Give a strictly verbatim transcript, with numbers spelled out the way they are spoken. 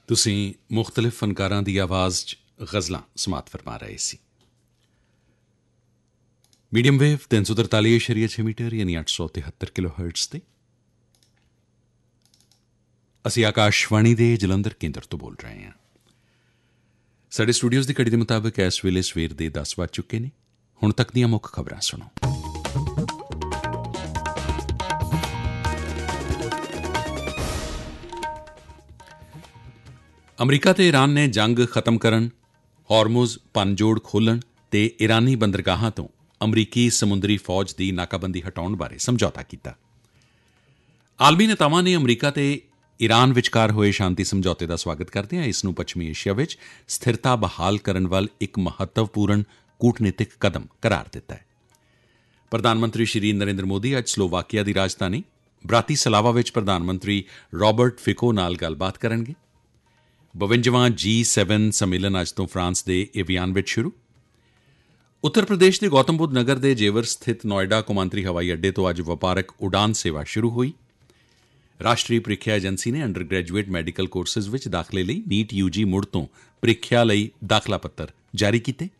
ਤੁਸੀਂ ਮੁਖਤਲਿਫ ਫਨਕਾਰਾਂ ਦੀ ਆਵਾਜ਼ 'ਚ ਗਜ਼ਲਾਂ ਸਮਾਤ ਫਰਮਾ ਰਹੇ ਸੀ। ਮੀਡੀਅਮ ਵੇਵ ਤਿੰਨ ਸੌ ਤਰਤਾਲੀ ਇਸ਼ਾਰੀਆ ਛੇ ਮੀਟਰ ਯਾਨੀ ਅੱਠ ਸੌ ਤਿਹੱਤਰ ਕਿਲੋ ਹਰਟਜ਼ 'ਤੇ ਅਸੀਂ ਆਕਾਸ਼ਵਾਣੀ ਦੇ ਜਲੰਧਰ ਕੇਂਦਰ ਤੋਂ ਬੋਲ ਰਹੇ ਹਾਂ। ਸਾਡੇ ਸਟੂਡੀਓਜ਼ ਦੀ ਘੜੀ ਦੇ ਮੁਤਾਬਕ ਇਸ ਵੇਲੇ ਸਵੇਰ ਦੇ ਦਸ ਵੱਜ ਚੁੱਕੇ ਨੇ। ਹੁਣ ਤੱਕ ਦੀਆਂ ਮੁੱਖ ਖਬਰਾਂ ਸੁਣੋ। ਅਮਰੀਕਾ ਤੇ ਈਰਾਨ ਨੇ ਜੰਗ ਖਤਮ ਕਰਨ, ਹਾਰਮੁਜ਼ ਪੰਨਜੋੜ ਖੋਲ੍ਹਣ ਤੇ ਈਰਾਨੀ ਬੰਦਰਗਾਹਾਂ ਤੋਂ ਅਮਰੀਕੀ ਸਮੁੰਦਰੀ ਫੌਜ ਦੀ ਨਾਕਾਬੰਦੀ ਹਟਾਉਣ ਬਾਰੇ ਸਮਝੌਤਾ ਕੀਤਾ। ਆਲਮੀ ਨੇਤਾਵਾਂ ਨੇ ਅਮਰੀਕਾ ਤੇ ਈਰਾਨ ਵਿਚਕਾਰ ਹੋਏ ਸ਼ਾਂਤੀ ਸਮਝੌਤੇ ਦਾ ਸਵਾਗਤ ਕਰਦਿਆਂ ਇਸ ਨੂੰ ਪੱਛਮੀ ਏਸ਼ੀਆ ਵਿੱਚ ਸਥਿਰਤਾ ਬਹਾਲ ਕਰਨ ਵੱਲ ਇੱਕ ਮਹੱਤਵਪੂਰਨ ਕੂਟਨੀਤਿਕ ਕਦਮ ਕਰਾਰ ਦਿੱਤਾ ਹੈ। ਪ੍ਰਧਾਨ ਮੰਤਰੀ ਸ਼੍ਰੀ ਨਰਿੰਦਰ ਮੋਦੀ ਅੱਜ ਸਲੋਵਾਕੀਆ ਦੀ ਰਾਜਧਾਨੀ ਬ੍ਰਾਤੀਸਲਾਵਾ ਵਿੱਚ ਪ੍ਰਧਾਨ ਮੰਤਰੀ ਰਾਬਰਟ ਫਿਕੋ ਨਾਲ ਗੱਲਬਾਤ ਕਰਨਗੇ। ਬਵੰਜਵਾਂ ਜੀ ਸੈਵਨ ਸੰਮੇਲਨ ਅੱਜ ਤੋਂ ਫਰਾਂਸ ਦੇ ਏਵੀਆਨ ਵਿੱਚ ਸ਼ੁਰੂ। ਉੱਤਰ ਪ੍ਰਦੇਸ਼ ਦੇ ਗੌਤਮ ਬੁੱਧ ਨਗਰ ਦੇ ਜੇਵਰ ਸਥਿਤ ਨੋਇਡਾ ਕੌਮਾਂਤਰੀ ਹਵਾਈ ਅੱਡੇ ਤੋਂ ਅੱਜ ਵਪਾਰਕ ਉਡਾਨ ਸੇਵਾ ਸ਼ੁਰੂ ਹੋਈ। ਰਾਸ਼ਟਰੀ ਪ੍ਰੀਖਿਆ ਏਜੰਸੀ ਨੇ ਅੰਡਰ ਗ੍ਰੈਜੂਏਟ ਮੈਡੀਕਲ ਕੋਰਸਿਜ਼ ਵਿੱਚ ਦਾਖਲੇ ਲਈ ਨੀਟ ਯੂ ਜੀ ਮੁੜ ਤੋਂ ਪ੍ਰੀਖਿਆ ਲਈ ਦਾਖਲਾ ਪੱਤਰ ਜਾਰੀ ਕੀਤੇ।